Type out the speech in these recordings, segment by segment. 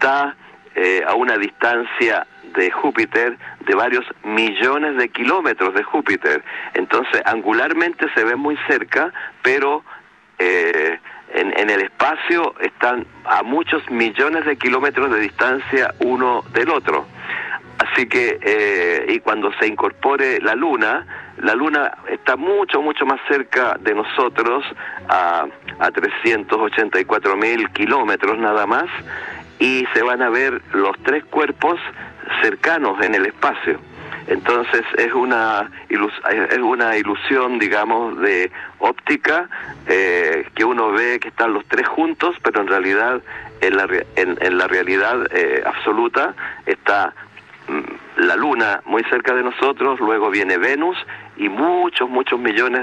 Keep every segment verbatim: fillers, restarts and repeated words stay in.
está eh, a una distancia de Júpiter de varios millones de kilómetros de Júpiter. Entonces, angularmente se ve muy cerca, pero eh, en, en el espacio están a muchos millones de kilómetros de distancia uno del otro. Así que, eh, y cuando se incorpore la Luna, la Luna está mucho, mucho más cerca de nosotros, a, a trescientos ochenta y cuatro mil kilómetros nada más, y se van a ver los tres cuerpos cercanos en el espacio. Entonces es una ilus es una ilusión, digamos, de óptica, eh, que uno ve que están los tres juntos, pero en realidad, en la, en, en la realidad eh, absoluta, está mm, la Luna muy cerca de nosotros, luego viene Venus, y muchos, muchos millones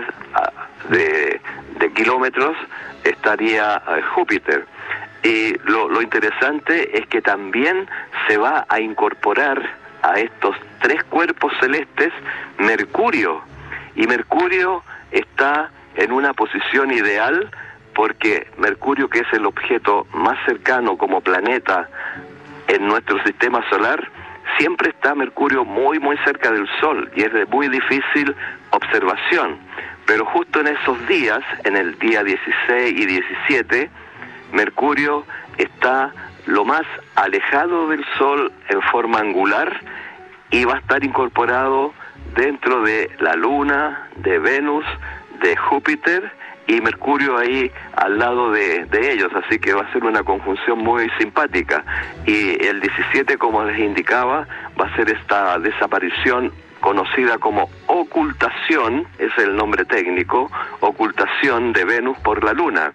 de, de kilómetros estaría eh, Júpiter. Y lo, lo interesante es que también se va a incorporar a estos tres cuerpos celestes Mercurio. Y Mercurio está en una posición ideal porque Mercurio, que es el objeto más cercano como planeta en nuestro sistema solar, siempre está Mercurio muy, muy cerca del Sol y es de muy difícil observación. Pero justo en esos días, en el día dieciséis y diecisiete, Mercurio está lo más alejado del Sol en forma angular y va a estar incorporado dentro de la Luna, de Venus, de Júpiter, y Mercurio ahí al lado de, de ellos, así que va a ser una conjunción muy simpática. Y el diecisiete, como les indicaba, va a ser esta desaparición conocida como ocultación, es el nombre técnico, ocultación de Venus por la Luna.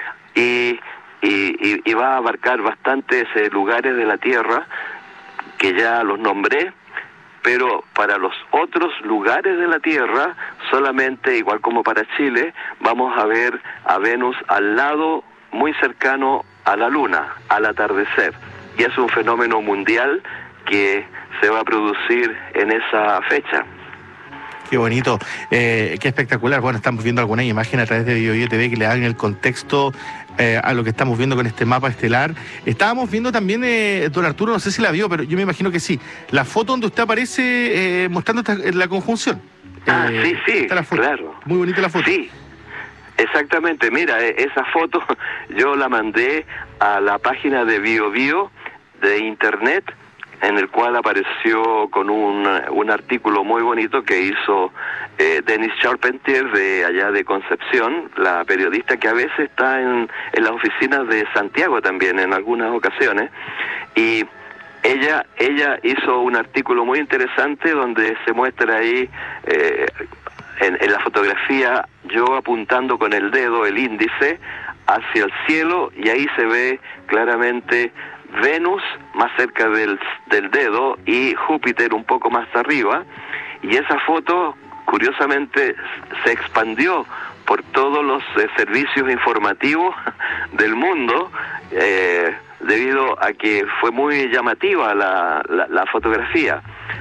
Y, y, y, y va a abarcar bastantes eh, lugares de la Tierra, que ya los nombré, pero para los otros lugares de la Tierra, solamente, igual como para Chile, vamos a ver a Venus al lado, muy cercano a la Luna, al atardecer. Y es un fenómeno mundial que se va a producir en esa fecha. Qué bonito, eh, qué espectacular. Bueno, estamos viendo algunas imágenes a través de BioBio T V que le dan el contexto eh, a lo que estamos viendo con este mapa estelar. Estábamos viendo también, eh, don Arturo, no sé si la vio, pero yo me imagino que sí, la foto donde usted aparece eh, mostrando esta, la conjunción. Ah, eh, sí, sí, la foto. claro. Muy bonita la foto. Sí, exactamente. Mira, esa foto yo la mandé a la página de BioBio de internet, en el cual apareció con un, un artículo muy bonito que hizo eh, Denise Charpentier de allá de Concepción, la periodista que a veces está en, en las oficinas de Santiago también en algunas ocasiones, y ella ella hizo un artículo muy interesante donde se muestra ahí eh, en, en la fotografía yo apuntando con el dedo, el índice, hacia el cielo, y ahí se ve claramente Venus más cerca del, del dedo y Júpiter un poco más arriba, y esa foto curiosamente se expandió por todos los eh, servicios informativos del mundo, eh, debido a que fue muy llamativa la, la, la fotografía.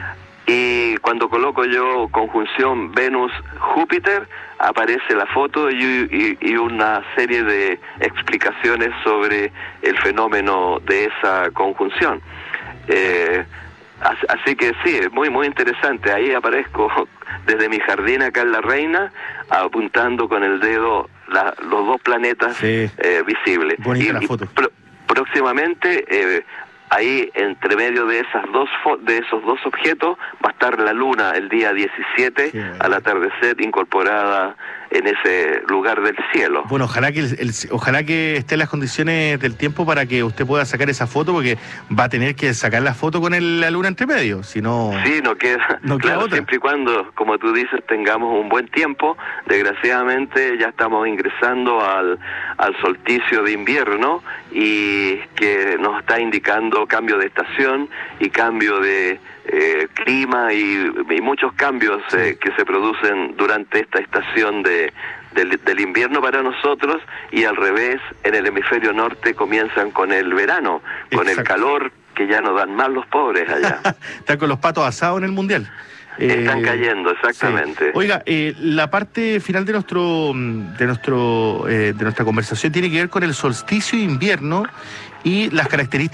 Y cuando coloco yo conjunción Venus-Júpiter, aparece la foto y, y, y una serie de explicaciones sobre el fenómeno de esa conjunción. Eh, así que sí, es muy, muy interesante. Ahí aparezco desde mi jardín acá en La Reina, apuntando con el dedo la, los dos planetas sí. eh, visibles. Bonita y, la foto. Y pro, próximamente... Eh, ahí entre medio de esas dos de esos dos objetos va a estar la Luna el día diecisiete sí, al atardecer, incorporada en ese lugar del cielo. Bueno, ojalá que el, el, ojalá que estén las condiciones del tiempo para que usted pueda sacar esa foto, porque va a tener que sacar la foto con el, la Luna entre medio, si no... Sí, no queda, no queda claro, otra. Siempre y cuando, como tú dices, tengamos un buen tiempo. Desgraciadamente ya estamos ingresando al, al solsticio de invierno, y que nos está indicando cambio de estación y cambio de eh, clima y, y muchos cambios eh, que se producen durante esta estación de, del, del invierno para nosotros, y al revés, en el hemisferio norte comienzan con el verano, con Exacto. el calor que ya no dan más los pobres allá. Están con los patos asados en el Mundial. Están eh, cayendo, exactamente. Sí. Oiga, eh, la parte final de nuestro de nuestro eh, de nuestra conversación tiene que ver con el solsticio de invierno y las características